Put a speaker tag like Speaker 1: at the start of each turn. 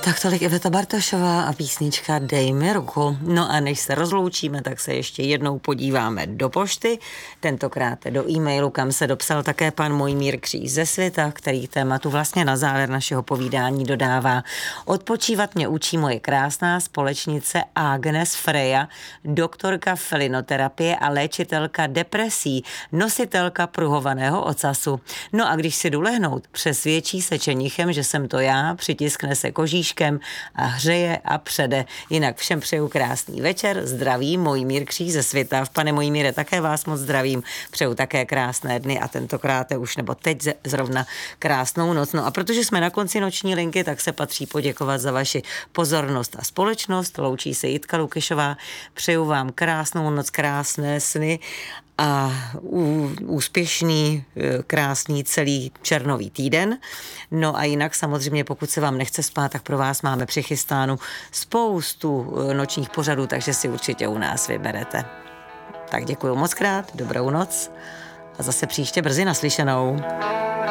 Speaker 1: Tak tolik Iveta Bartošová a písnička Dej mi ruku. No a než se rozloučíme, tak se ještě jednou podíváme do pošty, tentokrát do e-mailu, kam se dopsal také pan Mojmír Kříž ze Svita, který tématu vlastně na závěr našeho povídání dodává. Odpočívat mě učí moje krásná společnice Agnes Freja, doktorka felinoterapie a léčitelka depresí, nositelka pruhovaného ocasu. No a když si jdu lehnout, přesvědčí se čenichem, že jsem to já, přitiskne se kožíškem a hřeje a přede. Jinak všem přeju krásný večer, zdravím, Mojmír Kříž ze Svita. Pane Mojmíre, také vás moc zdravím, přeju také krásné dny a tentokrát už nebo teď zrovna krásnou noc. No a protože jsme na konci noční linky, tak se patří poděkovat za vaši pozornost a společnost. Loučí se Jitka Lukyšová, přeju vám krásnou noc, krásné sny a úspěšný, krásný celý červnový týden. No a jinak samozřejmě, pokud se vám nechce spát, tak pro vás máme přichystánu spoustu nočních pořadů, takže si určitě u nás vyberete. Tak děkuju moc krát, dobrou noc a zase příště brzy naslyšenou.